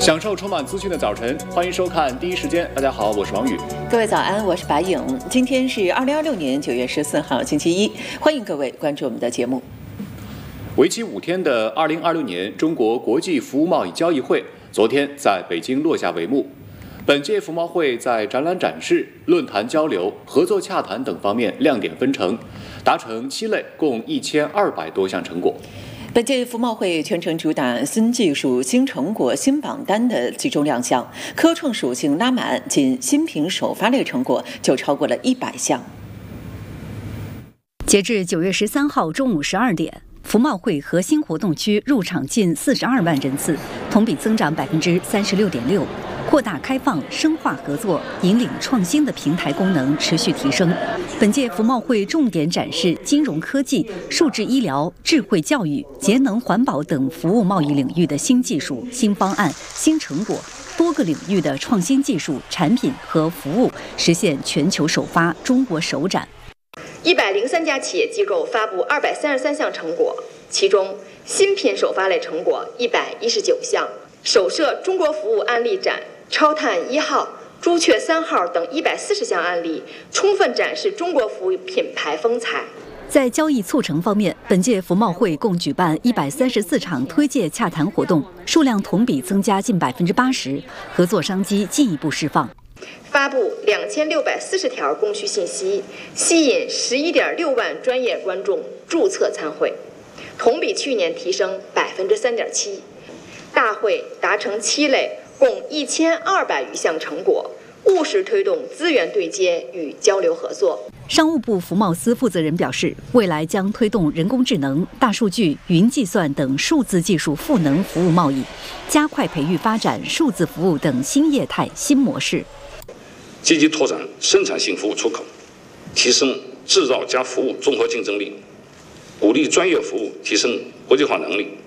享受充满资讯的早晨，欢迎收看第一时间。大家好，我是王宇。 各位早安，我是白颖。今天是2026年9月14号，星期一。欢迎各位关注我们的节目。 为期5天的2026年中国国际服务贸易交易会昨天在北京落下帷幕。本届服贸会在展览展示、论坛交流、合作洽谈等方面亮点纷呈，达成7类共1200多项成果。 本届服贸会全程主打新技术、新成果、新榜单的集中亮相，科创属性拉满，仅新品首发类成果就超过了100项。 截至9月13号中午12点，服贸会核心活动区入场近42万人次，同比增长36.6%。扩大开放、深化合作、引领创新的平台功能持续提升。本届服贸会重点展示金融科技、数字医疗、智慧教育、节能环保等服务贸易领域的新技术、新方案、新成果，多个领域的创新技术、产品和服务实现全球首发、中国首展。 103家企业机构发布233项成果，其中新品首发类成果119项，首设中国服务案例展、超碳1号、朱雀3号等140项案例，充分展示中国服务品牌风采。 在交易促成方面，本届服贸会共举办134场推介洽谈活动，数量同比增加近80%，合作商机进一步释放。 发布2640条供需信息，吸引11.6万专业观众注册参会，同比去年提升3.7%。大会达成7类共1200余项成果，务实推动资源对接与交流合作。 商务部服贸司负责人表示，未来将推动人工智能、大数据、云计算等数字技术赋能服务贸易，加快培育发展数字服务等新业态新模式， 积极拓展生产性服务出口，提升制造加服务综合竞争力，鼓励专业服务提升国际化能力，